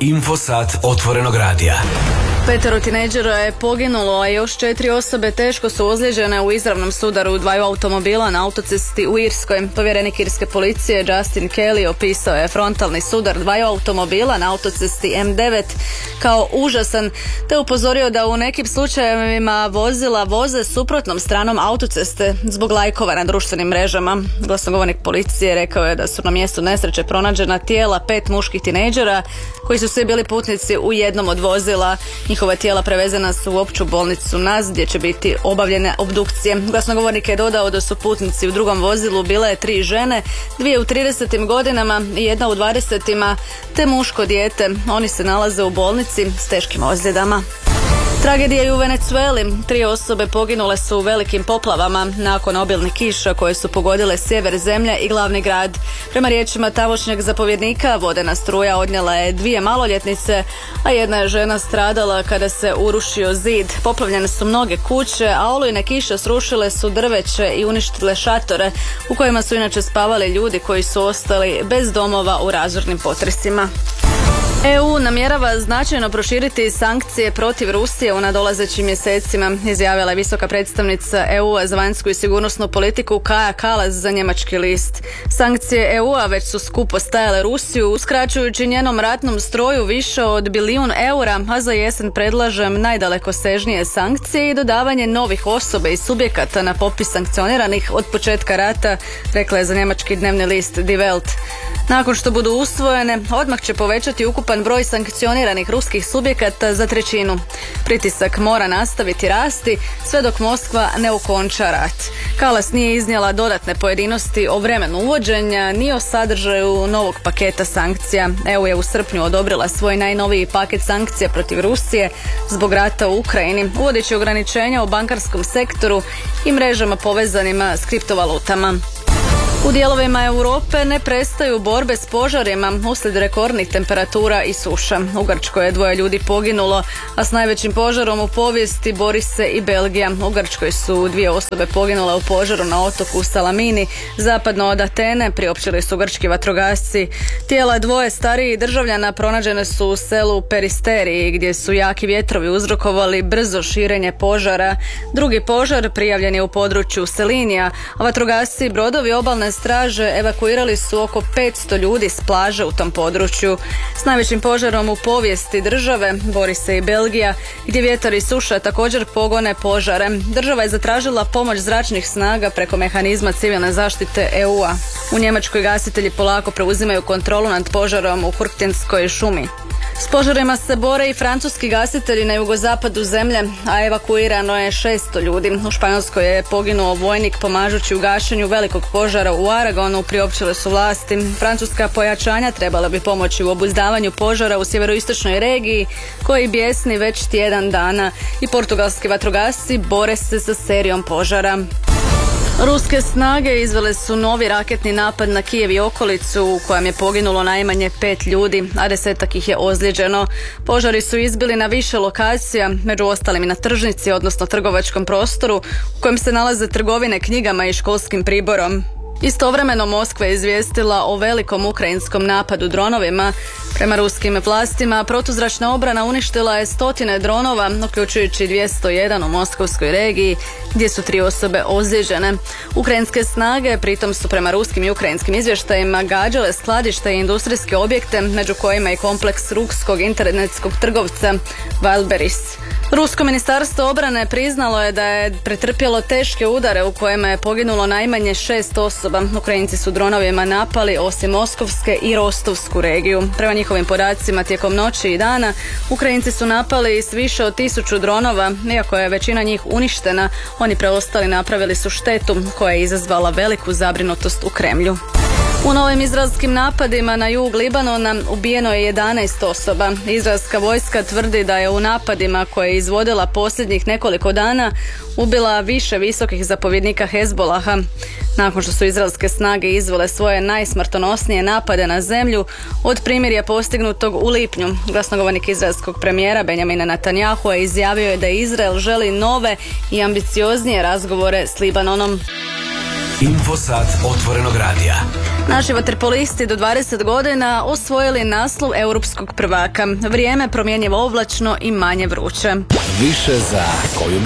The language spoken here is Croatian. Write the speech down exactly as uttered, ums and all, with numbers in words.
Infosat otvorenog radija. Petero tinejdžera je poginulo, a još četiri osobe teško su ozlijeđene u izravnom sudaru dvaju automobila na autocesti u Irskoj. Povjerenik irske policije Justin Kelly opisao je frontalni sudar dvaju automobila na autocesti M devet kao užasan, te upozorio da u nekim slučajevima vozila voze suprotnom stranom autoceste zbog lajkova na društvenim mrežama. Glasnogovornik policije rekao je da su na mjestu nesreće pronađena tijela pet muških tinejdžera koji su svi bili putnici u jednom od vozila. Njihova tijela prevezena su u opću bolnicu Naz gdje će biti obavljene obdukcije. Glasnogovornik je dodao da su putnici u drugom vozilu bile tri žene, dvije u tridesetim godinama i jedna u dvadesetima, te muško dijete. Oni se nalaze u bolnici s teškim ozljedama. Tragedija je u Venezueli. Tri osobe poginule su u velikim poplavama nakon obilnih kiša koje su pogodile sjever zemlje i glavni grad. Prema riječima tamošnjeg zapovjednika, vodena struja odnijela je dvije maloljetnice, a jedna je žena stradala kada se urušio zid. Poplavljene su mnoge kuće, a olujne kiše srušile su drveće i uništile šatore u kojima su inače spavali ljudi koji su ostali bez domova u razornim potresima. E U namjerava značajno proširiti sankcije protiv Rusije u nadolazećim mjesecima, izjavila je visoka predstavnica E U-a za vanjsku i sigurnosnu politiku Kaja Kallas za njemački list. Sankcije E U-a već su skupo stajale Rusiju, uskraćujući njenom ratnom stroju više od bilijun eura, a za jesen predlažem najdalekosežnije sankcije i dodavanje novih osoba i subjekata na popis sankcioniranih od početka rata, rekla je za njemački dnevni list Die Welt. Nakon što budu usvojene, odmah će povećati ukupan broj sankcioniranih ruskih subjekata za trećinu. Pritisak mora nastaviti rasti sve dok Moskva ne okonča rat. Kallas nije iznijela dodatne pojedinosti o vremenu uvođenja ni o sadržaju novog paketa sankcija. E U je u srpnju odobrila svoj najnoviji paket sankcija protiv Rusije zbog rata u Ukrajini, uvodeći ograničenja u bankarskom sektoru i mrežama povezanima s kriptovalutama. U dijelovima Europe ne prestaju borbe s požarima uslijed rekordnih temperatura i suša. U Grčkoj je dvoje ljudi poginulo, a s najvećim požarom u povijesti bori se i Belgija. U Grčkoj su dvije osobe poginule u požaru na otoku Salamini, zapadno od Atene, priopćili su grčki vatrogasci. Tijela dvoje starijih državljana pronađene su u selu Peristeriji, gdje su jaki vjetrovi uzrokovali brzo širenje požara. Drugi požar prijavljen je u području Selinija, a vatrogasci i brodovi obalne straže evakuirali su oko petsto ljudi s plaže u tom području. S najvećim požarom u povijesti države bori se i Belgija, gdje vjetar i suša također pogone požare. Država je zatražila pomoć zračnih snaga preko mehanizma civilne zaštite E U-a. U Njemačkoj gasitelji polako preuzimaju kontrolu nad požarom u Kurktinskoj šumi. S požarima se bore i francuski gasitelji na jugozapadu zemlje, a evakuirano je šesto ljudi. U Španjolskoj je poginuo vojnik pomažući u gašenju velikog požara u Aragonu, priopćile su vlasti. Francuska pojačanja trebala bi pomoći u obuzdavanju požara u sjeveroistočnoj regiji, koji bjesni već tjedan dana, i portugalski vatrogasci bore se sa serijom požara. Ruske snage izvele su novi raketni napad na Kijev i okolicu u kojem je poginulo najmanje pet ljudi, a desetak ih je ozlijeđeno. Požari su izbili na više lokacija, među ostalim i na tržnici, odnosno trgovačkom prostoru u kojem se nalaze trgovine knjigama i školskim priborom. Istovremeno Moskva je izvijestila o velikom ukrajinskom napadu dronovima. Prema ruskim vlastima, protuzračna obrana uništila je stotine dronova, uključujući dvjesto jedan u Moskovskoj regiji, gdje su tri osobe ozlijeđene. Ukrajinske snage pritom su prema ruskim i ukrajinskim izvještajima gađale skladišta i industrijske objekte, među kojima i kompleks ruskog internetskog trgovca Wildberries. Rusko ministarstvo obrane priznalo je da je pretrpjelo teške udare u kojima je poginulo najmanje šest osoba. Ukrajinci su dronovima napali osim Moskovske i Rostovsku regiju. Prema njihovim podacima, tijekom noći i dana Ukrajinci su napali s više od tisuću dronova. Iako je većina njih uništena, oni preostali napravili su štetu koja je izazvala veliku zabrinutost u Kremlju. U novim izraelskim napadima na jug Libanona ubijeno je jedanaest osoba. Izraelska vojska tvrdi da je u napadima koje je izvodila posljednjih nekoliko dana ubila više visokih zapovjednika Hezbolaha. Nakon što su izraelske snage izvele svoje najsmrtonosnije napade na zemlju od primirja postignutog u lipnju, glasnogovornik izraelskog premijera Benjamina Netanjahua izjavio je da Izrael želi nove i ambicioznije razgovore s Libanonom. Infosat otvorenog radija. Naši vaterpolisti do dvadeset godina osvojili naslov europskog prvaka. Vrijeme promjenjivo oblačno i manje vruće. Više za koju